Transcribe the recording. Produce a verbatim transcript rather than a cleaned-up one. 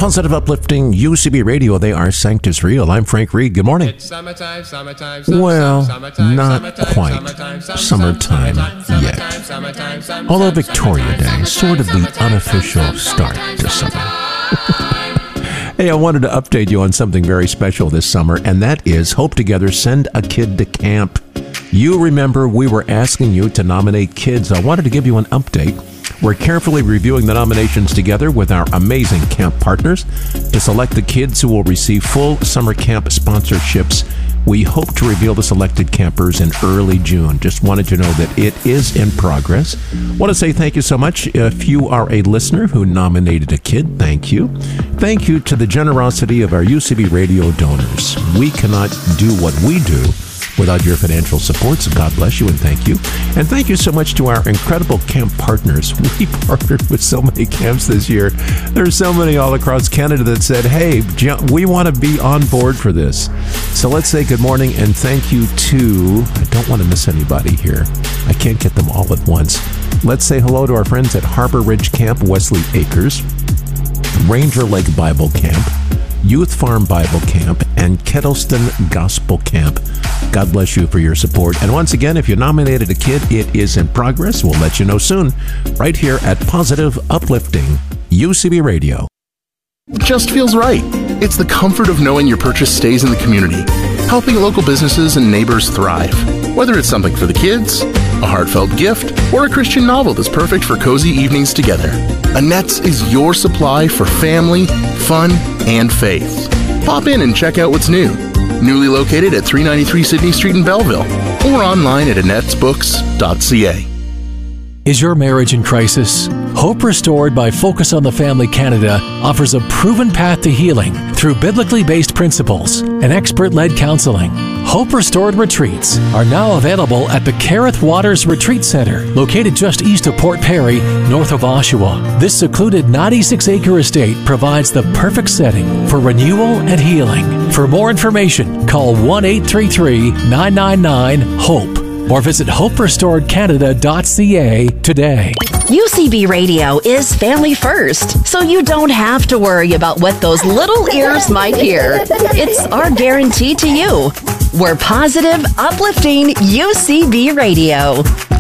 Positive, uplifting U C B Radio. They are Sanctus Real. I'm Frank Reed. Good morning. It's summertime, summertime, summertime, well, summertime, not summertime, quite summertime, summertime yet. Summertime, summertime, Although Victoria Day is sort of the unofficial start to summer. Hey, I wanted to update you on something very special this summer, and that is Hope Together Send a Kid to Camp. You remember we were asking you to nominate kids. I wanted to give you an update. We're carefully reviewing the nominations together with our amazing camp partners to select the kids who will receive full summer camp sponsorships. We hope to reveal the selected campers in early June. Just wanted to know that it is in progress. Want to say thank you so much. If you are a listener who nominated a kid, thank you. Thank you to the generosity of our U C B Radio donors. We cannot do what we do without your financial support, so God bless you and thank you. And thank you so much to our incredible camp partners. We partnered with so many camps this year. There's so many all across Canada that said, hey, we want to be on board for this. So let's say good morning and thank you to, I don't want to miss anybody here. I can't get them all at once. Let's say hello to our friends at Harbor Ridge Camp, Wesley Acres, Ranger Lake Bible Camp, Youth Farm Bible Camp, and Kettleston Gospel Camp. God bless you for your support. And once again, if you nominated a kid, it is in progress. We'll let you know soon, right here at Positive, Uplifting U C B Radio. Just feels right. It's the comfort of knowing your purchase stays in the community, helping local businesses and neighbors thrive. Whether it's something for the kids, a heartfelt gift, or a Christian novel that's perfect for cozy evenings together, Annette's is your supply for family, fun, and faith. Pop in and check out what's new. Newly located at three ninety-three Sydney Street in Belleville, or online at annette's books dot c a. Is your marriage in crisis? Hope Restored by Focus on the Family Canada offers a proven path to healing through biblically based principles and expert-led counseling. Hope Restored retreats are now available at the Carith Waters Retreat Center, located just east of Port Perry, north of Oshawa. This secluded ninety-six acre estate provides the perfect setting for renewal and healing. For more information, call one eight three three, nine nine nine, HOPE or visit hope restored canada dot c a today. U C B Radio is family first, so you don't have to worry about what those little ears might hear. It's our guarantee to you. We're positive, uplifting U C B Radio.